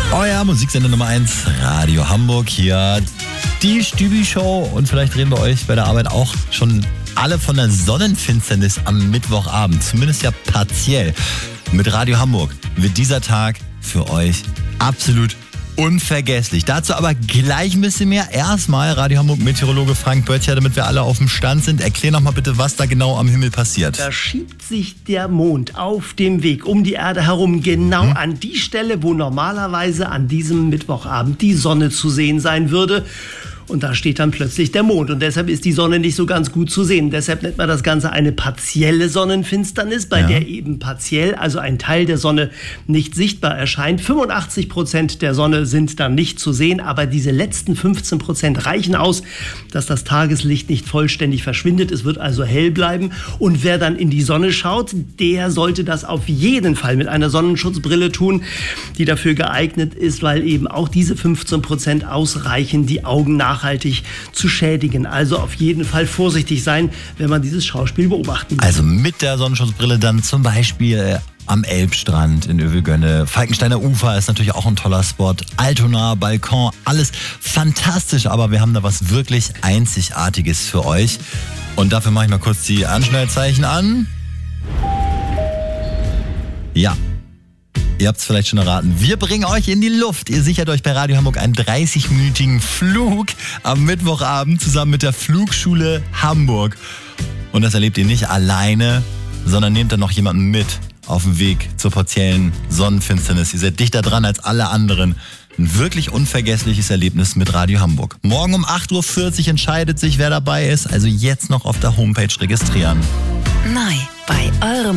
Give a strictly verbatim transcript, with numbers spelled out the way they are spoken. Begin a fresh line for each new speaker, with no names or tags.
Euer Musiksender Nummer eins, Radio Hamburg, hier die Stübi-Show. Und vielleicht reden wir euch bei der Arbeit auch schon alle von der Sonnenfinsternis am Mittwochabend. Zumindest ja partiell. Mit Radio Hamburg wird dieser Tag für euch absolut unvergesslich. Dazu aber gleich ein bisschen mehr. Erstmal Radio Hamburg Meteorologe Frank Böttcher, damit wir alle auf dem Stand sind. Erklär noch mal bitte, was da genau am Himmel passiert.
Da schiebt sich der Mond auf dem Weg um die Erde herum genau hm. an die Stelle, wo normalerweise an diesem Mittwochabend die Sonne zu sehen sein würde. Und da steht dann plötzlich der Mond. Und deshalb ist die Sonne nicht so ganz gut zu sehen. Deshalb nennt man das Ganze eine partielle Sonnenfinsternis, bei ja. der eben partiell, also ein Teil der Sonne, nicht sichtbar erscheint. fünfundachtzig Prozent der Sonne sind dann nicht zu sehen, aber diese letzten fünfzehn Prozent reichen aus, dass das Tageslicht nicht vollständig verschwindet. Es wird also hell bleiben. Und wer dann in die Sonne schaut, der sollte das auf jeden Fall mit einer Sonnenschutzbrille tun, die dafür geeignet ist, weil eben auch diese fünfzehn Prozent ausreichen, die Augen nach nachhaltig zu schädigen. Also auf jeden Fall vorsichtig sein, wenn man dieses Schauspiel beobachten will.
Also mit der Sonnenschutzbrille dann zum Beispiel am Elbstrand in Övelgönne. Falkensteiner Ufer ist natürlich auch ein toller Spot. Altona, Balkon, alles fantastisch. Aber wir haben da was wirklich Einzigartiges für euch. Und dafür mache ich mal kurz die Anschnellzeichen an. Ja. Ihr habt es vielleicht schon erraten. Wir bringen euch in die Luft. Ihr sichert euch bei Radio Hamburg einen dreißig-minütigen Flug am Mittwochabend zusammen mit der Flugschule Hamburg. Und das erlebt ihr nicht alleine, sondern nehmt dann noch jemanden mit auf dem Weg zur partiellen Sonnenfinsternis. Ihr seid dichter dran als alle anderen. Ein wirklich unvergessliches Erlebnis mit Radio Hamburg. Morgen um acht Uhr vierzig entscheidet sich, wer dabei ist. Also jetzt noch auf der Homepage registrieren.
Neu bei eurem